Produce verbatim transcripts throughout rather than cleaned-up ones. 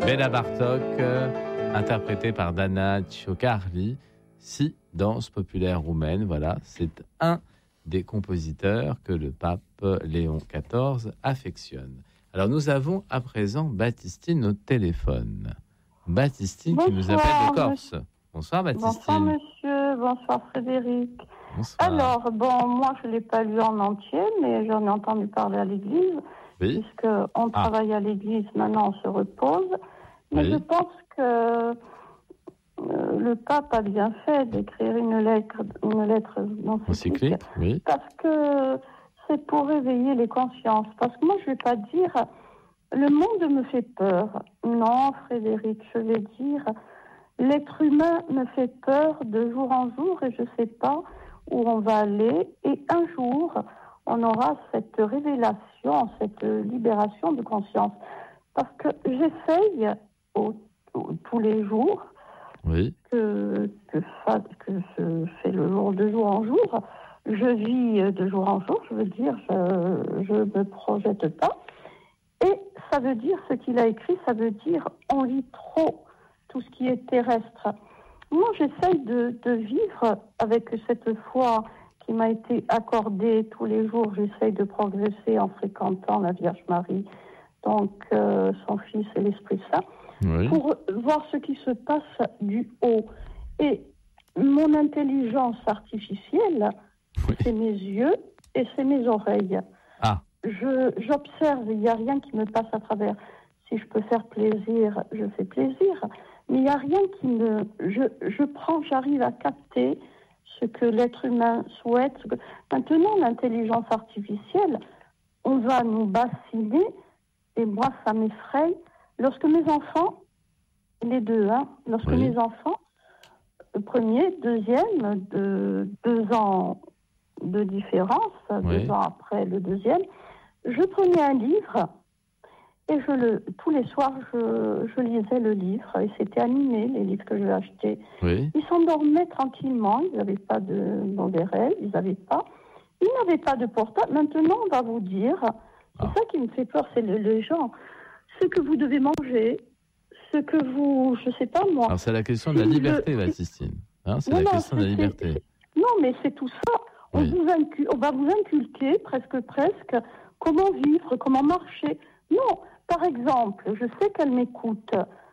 Béla Bartók, euh, interprété par Dana Ciocarli, si danse populaire roumaine. Voilà, c'est un des compositeurs que le pape Léon quatorze affectionne. Alors nous avons à présent Baptistine au téléphone. Baptistine Bonsoir, qui nous appelle de Corse. monsieur. Bonsoir Baptistine. Bonsoir monsieur, bonsoir Frédéric. Bonsoir. Alors, bon, moi je ne l'ai pas lu en entier, mais j'en ai entendu parler à l'église, Oui. puisqu'on Ah. travaille à l'église, maintenant on se repose. Mais Oui. je pense que euh, le pape a bien fait d'écrire une lettre, une lettre encyclique, Encyclique, oui. parce que c'est pour réveiller les consciences. Parce que moi je ne vais pas dire, le monde me fait peur. Non, Frédéric, je vais dire, l'être humain me fait peur de jour en jour et je ne sais pas où on va aller. Et un jour, on aura cette révélation, cette libération de conscience. Parce que j'essaye au, au, tous les jours, Oui. que, que, fa, que je fais le jour de jour en jour. Je vis de jour en jour, je veux dire, je ne me projette pas. Et ça veut dire, ce qu'il a écrit, ça veut dire, on lit trop tout ce qui est terrestre. Moi, j'essaye de, de vivre avec cette foi qui m'a été accordée tous les jours. J'essaye de progresser en fréquentant la Vierge Marie, donc euh, son Fils et l'Esprit Saint, Oui. pour voir ce qui se passe du haut. Et mon intelligence artificielle, Oui. c'est mes yeux et c'est mes oreilles. Ah. Je, j'observe, il n'y a rien qui me passe à travers. Si je peux faire plaisir, je fais plaisir. Mais il n'y a rien qui me... Je, je prends, j'arrive à capter ce que l'être humain souhaite. Maintenant, l'intelligence artificielle, on va nous bassiner, et moi, ça m'effraie. Lorsque mes enfants, les deux, hein, lorsque Oui. mes enfants, le premier, deuxième, de deux ans de différence, Oui. deux ans après le deuxième, je prenais un livre et je le, tous les soirs, je, je lisais le livre et c'était animé, les livres que j'ai achetés. Oui. Ils s'endormaient tranquillement, ils n'avaient pas de mauvais rêves, ils n'avaient pas, ils n'avaient pas de portable. Maintenant, on va vous dire, c'est Ah. ça qui me fait peur, c'est le, les gens, ce que vous devez manger, ce que vous, je sais pas moi. Alors c'est la question de la Si liberté, je- Baptistine. Hein, c'est Non, la non, question de la c'est- liberté. c'est- Non, mais c'est tout ça. On, Oui. vous incu- on va vous inculquer, presque, presque, comment vivre, comment marcher. Non, par exemple, je sais qu'elle m'écoute.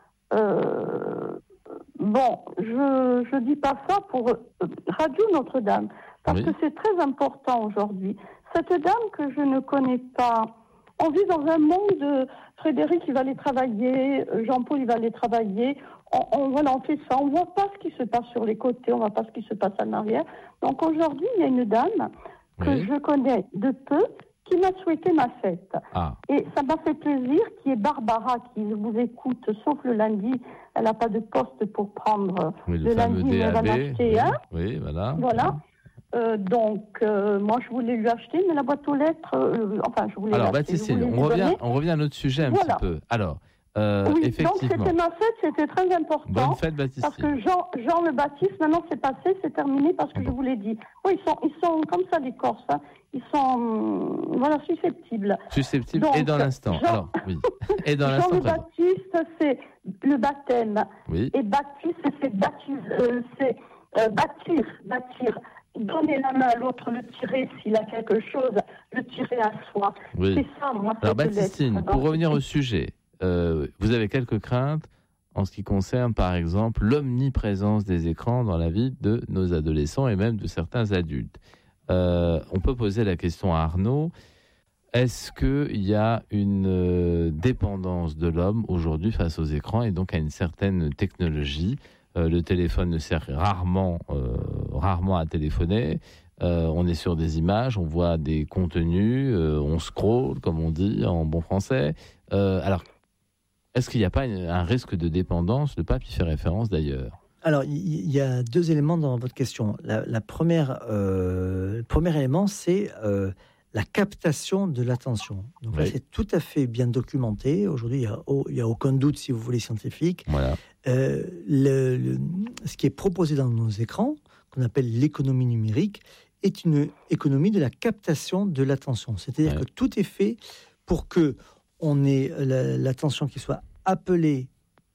Euh, bon, je ne dis pas ça pour euh, Radio Notre-Dame, parce Oui. que c'est très important aujourd'hui. Cette dame que je ne connais pas, on vit dans un monde, euh, Frédéric, il va aller travailler, euh, Jean-Paul, il va aller travailler. On, on, voilà, on fait ça, on ne voit pas ce qui se passe sur les côtés, on ne voit pas ce qui se passe en arrière. Donc aujourd'hui, il y a une dame que Oui. je connais de peu qui m'a souhaité ma fête. Ah. Et ça m'a fait plaisir, qui est Barbara, qui vous écoute, sauf le lundi. Elle n'a pas de poste pour prendre Oui, le le fameux lundi, mais elle va D A B. m'acheter Oui. un. Oui, voilà. Voilà. Euh, donc, euh, moi, je voulais lui acheter, mais la boîte aux lettres, euh, enfin, je voulais Alors, l'acheter, je Baptistine, voulais on lui revient, donner. on revient à notre sujet un Voilà. petit peu. Alors, euh, Oui, donc effectivement, c'était ma fête, c'était très important. bonne fête, Parce Baptistine. que Jean, Jean le Baptiste, maintenant c'est passé, c'est terminé parce que Bon. je vous l'ai dit. Oui, ils sont, ils sont comme ça les Corses, hein. Ils sont, hum, voilà, susceptibles. Susceptible Donc, et dans l'instant. Jean- Alors, oui. Et dans Jean l'instant, le très bien. Baptiste, c'est le baptême. Oui. Et Baptiste, c'est baptise, euh, c'est euh, bâtir, bâtir. Donner la main à l'autre, le tirer s'il a quelque chose, le tirer à soi. Oui. C'est ça, moi, Alors, cette Baptistine, lettre. pour revenir au sujet, euh, vous avez quelques craintes en ce qui concerne, par exemple, l'omniprésence des écrans dans la vie de nos adolescents et même de certains adultes. Euh, on peut poser la question à Arnaud. Est-ce qu'il y a une euh, dépendance de l'homme aujourd'hui face aux écrans et donc à une certaine technologie? Euh, le téléphone ne sert rarement, euh, rarement à téléphoner. Euh, on est sur des images, on voit des contenus, euh, on scrolle, comme on dit en bon français. Euh, alors, est-ce qu'il n'y a pas une, un risque de dépendance? Le pape y fait référence d'ailleurs. Alors, il y, y a deux éléments dans votre question. La, la première, euh, le premier élément, c'est euh, la captation de l'attention. Donc là, Oui. c'est tout à fait bien documenté. Aujourd'hui, il n'y a, a aucun doute, si vous voulez, scientifique. Voilà. Euh, le, le, ce qui est proposé dans nos écrans, qu'on appelle l'économie numérique, est une économie de la captation de l'attention. C'est-à-dire Ouais. que tout est fait pour que on ait la, l'attention qui soit appelée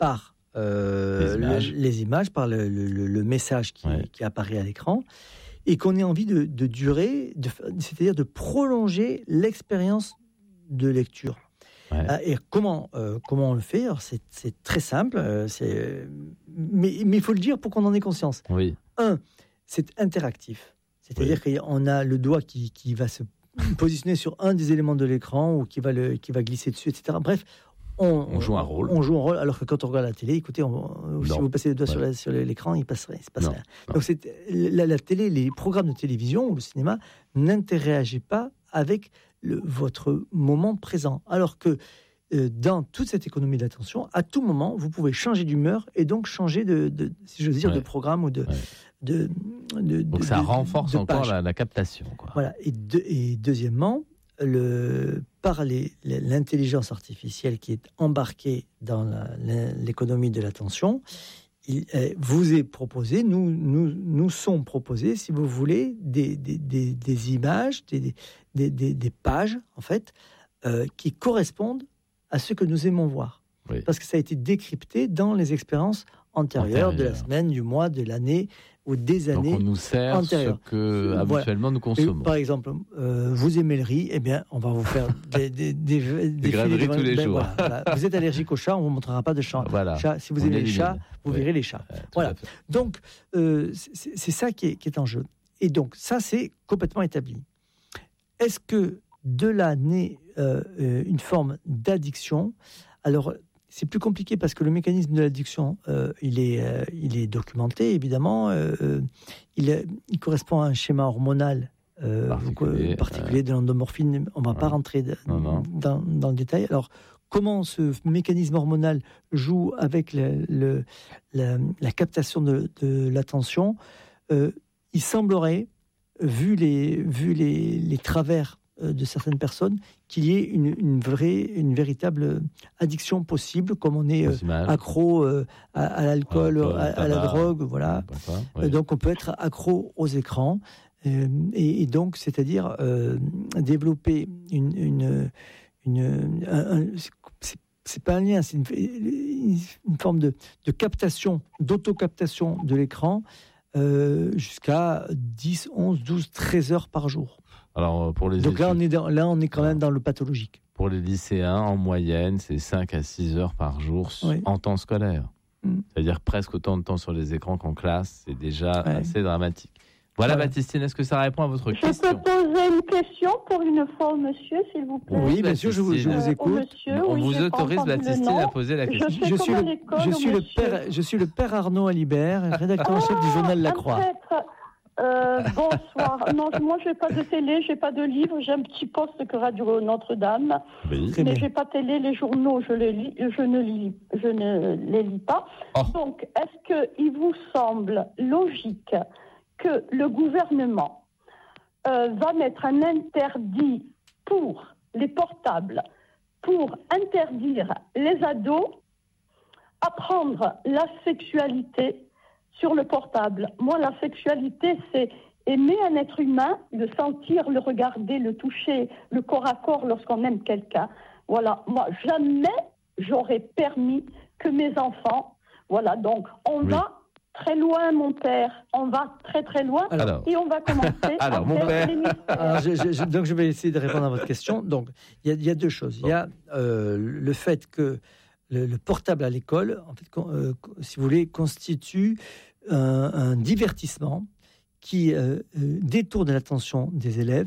par euh, les, images. Le, les images, par le, le, le message qui, ouais. qui apparaît à l'écran, et qu'on ait envie de, de durer, de, c'est-à-dire de prolonger l'expérience de lecture. Ouais. Et comment, euh, comment on le fait? Alors c'est, c'est très simple, euh, c'est, mais il faut le dire pour qu'on en ait conscience. Oui. Un, c'est interactif. C'est-à-dire oui. qu'on a le doigt qui, qui va se positionner sur un des éléments de l'écran ou qui va, le, qui va glisser dessus, et cetera. Bref, on, on joue un rôle. On joue un rôle, alors que quand on regarde la télé, écoutez, on, si vous passez le doigt ouais. sur, la, sur l'écran, il ne passe rien. Il se passe non, rien. non. Donc c'est, la, la télé, les programmes de télévision ou le cinéma n'interagissent pas avec le, votre moment présent. Alors que euh, dans toute cette économie d'attention, à tout moment, vous pouvez changer d'humeur et donc changer de, de si j'ose dire, ouais. de programme ou de... Ouais. De, de, Donc de, ça de, renforce de encore la, la captation. Quoi. Voilà. Et, de, et deuxièmement, le, par les, l'intelligence artificielle qui est embarquée dans la, l'économie de l'attention, il vous est proposé, nous, nous, nous sont proposés, si vous voulez, des, des, des, des images, des, des, des, des pages, en fait, euh, qui correspondent à ce que nous aimons voir. Oui. Parce que ça a été décrypté dans les expériences antérieures Antérieur. de la semaine, du mois, de l'année ou des années. Donc on nous sert antérieures. ce que habituellement voilà. nous consommons. Et par exemple, euh, vous aimez le riz, eh bien, on va vous faire des des des, des, des grains de riz tous les ben, jours. Voilà, voilà. Vous êtes allergique aux chats, on vous montrera pas de chat. Voilà. Chat. Si vous on aimez les chats, vous oui. verrez les chats. Ouais, voilà. Donc euh, c'est, c'est ça qui est, qui est en jeu. Et donc ça, c'est complètement établi. Est-ce que de là naît euh, une forme d'addiction? Alors c'est plus compliqué parce que le mécanisme de l'addiction, euh, il, est, euh, il est documenté, évidemment. Euh, il, il correspond à un schéma hormonal euh, particulier, particulier euh... de l'endomorphine. On ne va ouais. pas rentrer de, non, non. Dans, dans le détail. Alors, comment ce mécanisme hormonal joue avec le, le, la, la captation de, de l'attention? euh, Il semblerait, vu les, vu les, les travers de certaines personnes, qu'il y ait une, une vraie, une véritable addiction possible, comme on est euh, accro euh, à, à l'alcool, ah, à, à la drogue, voilà. Pas, oui. Donc on peut être accro aux écrans, euh, et, et donc c'est-à-dire euh, développer une, une, une un, un, c'est, c'est pas un lien, c'est une, une forme de, de captation, d'auto-captation de l'écran euh, jusqu'à dix, onze, douze, treize heures par jour. Alors, pour les Donc études, là, on est, dans, là, on est quand même dans le pathologique. Pour les lycéens, en moyenne, c'est cinq à six heures par jour oui. en temps scolaire. Mmh. C'est-à-dire presque autant de temps sur les écrans qu'en classe. C'est déjà ouais. assez dramatique. Voilà, voilà, Baptistine, est-ce que ça répond à votre je question? Je peux poser une question pour une fois au monsieur, s'il vous plaît? Oui, bien sûr, je vous, je vous écoute. Euh, monsieur, on oui, vous autorise, Baptistine, à poser la question. Je, je, suis, le, je, suis, le père, je suis le père Arnaud Alibert, rédacteur en chef du journal La Croix. Euh, bonsoir. Non, moi, je n'ai pas de télé, je n'ai pas de livre. J'ai un petit poste que Radio Notre-Dame. Oui. Mais je n'ai pas de télé. Les journaux, je, les lis, je, ne, lis, je ne les lis pas. Oh. Donc, est-ce qu'il vous semble logique que le gouvernement euh, va mettre un interdit pour les portables, pour interdire les ados apprendre la sexualité sur le portable? Moi, la sexualité, c'est aimer un être humain, le sentir, le regarder, le toucher, le corps à corps lorsqu'on aime quelqu'un. Voilà, moi, jamais j'aurais permis que mes enfants... Voilà, donc, on oui. va très loin, mon père. On va très, très loin. Alors, et on va commencer alors, à mon faire père... alors, je, je, donc, je vais essayer de répondre à votre question. Donc, il y, y a deux choses. Il bon. y a euh, le fait que le, le portable à l'école, en fait, euh, si vous voulez, constitue un, un divertissement qui euh, euh, détourne l'attention des élèves.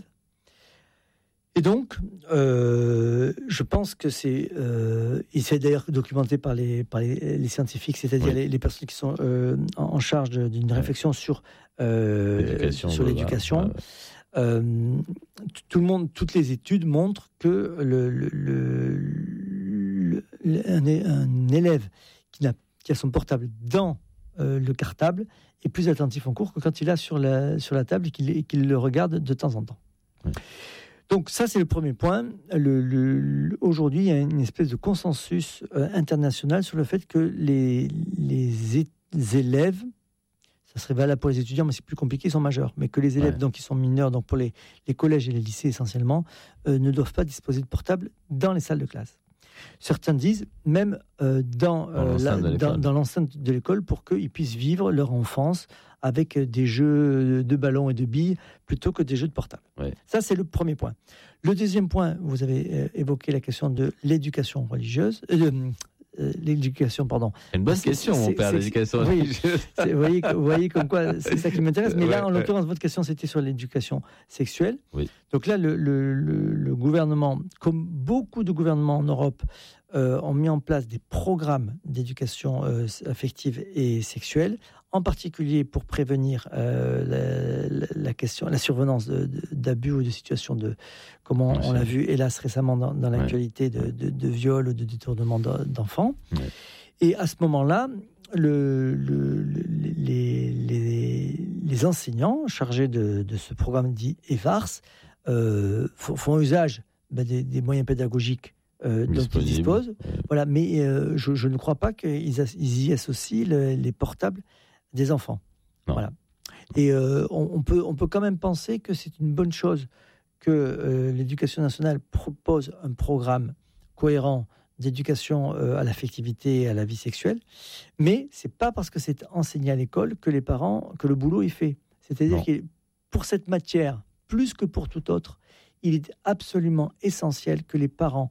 Et donc, euh, je pense que c'est, euh, et c'est d'ailleurs documenté par les, par les, les scientifiques, c'est-à-dire oui. les, les personnes qui sont euh, en, en charge de, d'une réflexion ouais. sur, euh, l'éducation, sur l'éducation. Ouais, ouais. Euh, tout le monde, toutes les études montrent que le, le, le, le, le un, un élève qui, n'a, qui a son portable dans euh, le cartable est plus attentif en cours que quand il l'a sur la, sur la table et qu'il, et qu'il le regarde de temps en temps. Ouais. Donc ça, c'est le premier point. Le, le, aujourd'hui, il y a une espèce de consensus euh, international sur le fait que les, les, é- les élèves, ça serait valable pour les étudiants, mais c'est plus compliqué, ils sont majeurs, mais que les élèves ouais. donc, qui sont mineurs, donc pour les, les collèges et les lycées essentiellement, euh, ne doivent pas disposer de portable dans les salles de classe. Certains disent même euh, dans, euh, dans, la, dans, dans l'enceinte de l'école pour qu'ils puissent vivre leur enfance avec des jeux de ballons et de billes plutôt que des jeux de portable. Oui. Ça, c'est le premier point. Le deuxième point, vous avez euh, évoqué la question de l'éducation religieuse. Euh, euh, l'éducation, pardon. C'est une bonne c'est, question, c'est, mon père, c'est, l'éducation c'est, religieuse. Oui, vous, voyez, vous voyez comme quoi c'est ça qui m'intéresse. Mais ouais, là, en ouais. l'occurrence, votre question, c'était sur l'éducation sexuelle. Oui. Donc là, le, le, le, le gouvernement, comme beaucoup de gouvernements en Europe, euh, ont mis en place des programmes d'éducation euh, affective et sexuelle, en particulier pour prévenir euh, la, la, la question, la survenance de, de, d'abus ou de situations de, comme on, on l'a vu hélas récemment dans, dans l'actualité, de, de, de viol ou de détournement d'enfants. Ouais. Et à ce moment-là, le, le, le, les, les, les enseignants chargés de, de ce programme dit E V A R S euh, font, font usage ben, des, des moyens pédagogiques Euh, dont ils disposent. Ouais. Voilà, mais euh, je, je ne crois pas qu'ils as, ils y associent le, les portables des enfants. Non. Voilà. Et euh, on, on, peut, on peut quand même penser que c'est une bonne chose que euh, l'Éducation nationale propose un programme cohérent d'éducation euh, à l'affectivité et à la vie sexuelle, mais c'est pas parce que c'est enseigné à l'école que les parents, que le boulot est fait. C'est-à-dire non. que pour cette matière, plus que pour toute autre, il est absolument essentiel que les parents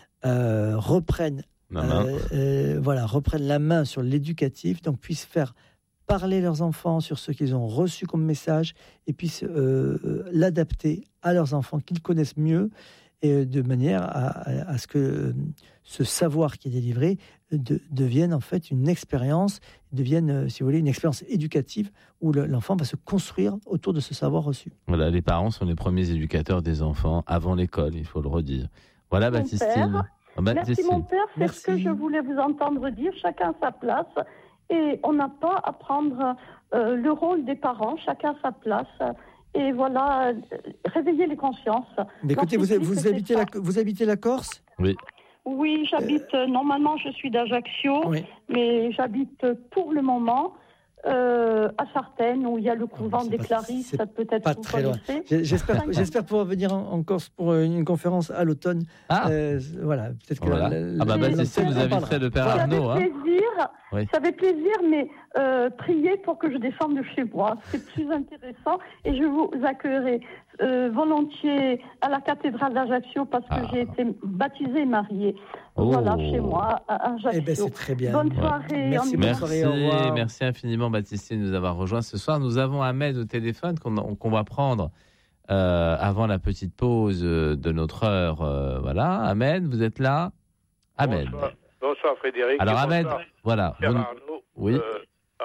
euh, reprennent, euh, euh, voilà, reprennent la main sur l'éducatif, donc puissent faire parler leurs enfants sur ce qu'ils ont reçu comme message et puissent euh, l'adapter à leurs enfants qu'ils connaissent mieux, et de manière à, à, à ce que euh, ce savoir qui est délivré de, devienne en fait une expérience, devienne, euh, si vous voulez, une expérience éducative où le, l'enfant va se construire autour de ce savoir reçu. Voilà, les parents sont les premiers éducateurs des enfants avant l'école, il faut le redire. Voilà, mon Baptistine. Oh, Merci mon père, c'est Merci. Ce que je voulais vous entendre dire, chacun à sa place, et on n'a pas à prendre euh, le rôle des parents, chacun à sa place. Et voilà, euh, réveiller les consciences. Mais écoutez, vous, vous, habitez la, vous habitez la Corse ? Oui. Oui, j'habite, euh... normalement je suis d'Ajaccio, oui. mais j'habite pour le moment euh, à Sartène, où il y a le couvent des Clarisses, peut-être pas très loin. J'espère, j'espère pouvoir venir en, en Corse pour une conférence à l'automne. Ah, euh, voilà, peut-être que voilà. La, la, ah bah, bah c'est ça, vous inviterez le père ça Arnaud. Fait hein. plaisir, oui. Ça fait plaisir, mais euh, priez pour que je descende de chez moi. C'est plus intéressant et je vous accueillerai euh, volontiers à la cathédrale d'Ajaccio parce que ah. j'ai été baptisée et mariée. Oh. Voilà, chez moi, à Ajaccio. Eh ben, c'est très bien. Bonne soirée. Ouais. Merci, bonne soirée, au revoir. Merci infiniment, Baptistine, de nous avoir rejoints ce soir. Nous avons Ahmed au téléphone qu'on, qu'on va prendre euh, avant la petite pause de notre heure. Euh, voilà, Ahmed, vous êtes là ? Ahmed. Bonsoir, bonsoir Frédéric. Alors Ahmed, voilà. Père vous... Arnaud. Oui. Euh,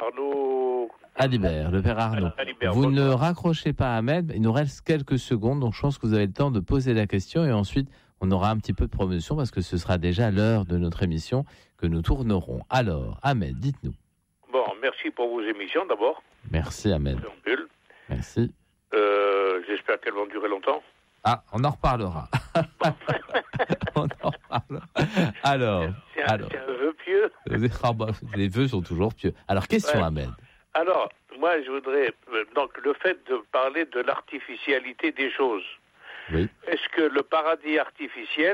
Arnaud. Alibert, le père Arnaud. Alibert, vous bonsoir. ne raccrochez pas Ahmed, il nous reste quelques secondes, donc je pense que vous avez le temps de poser la question et ensuite on aura un petit peu de promotion parce que ce sera déjà l'heure de notre émission que nous tournerons. Alors, Ahmed, dites-nous. Bon, merci pour vos émissions d'abord. Merci Ahmed. Merci. Euh, j'espère qu'elles vont durer longtemps. Ah, on en reparlera. on en reparlera. Alors, c'est un, alors. C'est un vœu pieux. Ah bah, les vœux sont toujours pieux. Alors, question, ouais. Ahmed. Alors, moi, je voudrais... Donc, le fait de parler de l'artificialité des choses. Oui. Est-ce que le paradis artificiel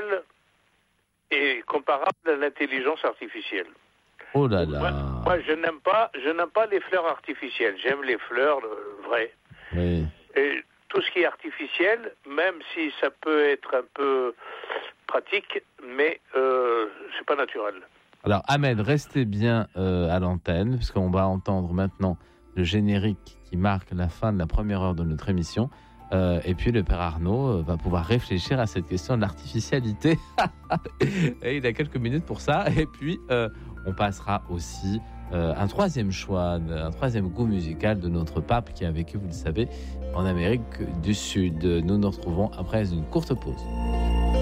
est comparable à l'intelligence artificielle ? Oh là là. Moi, moi, je n'aime pas, je n'aime pas les fleurs artificielles. J'aime les fleurs euh, vraies. Oui. Et tout ce qui est artificiel, même si ça peut être un peu pratique, mais euh, c'est pas naturel. Alors Ahmed, restez bien euh, à l'antenne, puisqu'on va entendre maintenant le générique qui marque la fin de la première heure de notre émission. Euh, et puis le père Arnaud euh, va pouvoir réfléchir à cette question de l'artificialité. Et il a quelques minutes pour ça. Et puis euh, on passera aussi euh, un troisième choix, un troisième goût musical de notre pape qui a vécu, vous le savez, en Amérique du Sud. Nous nous retrouvons après une courte pause.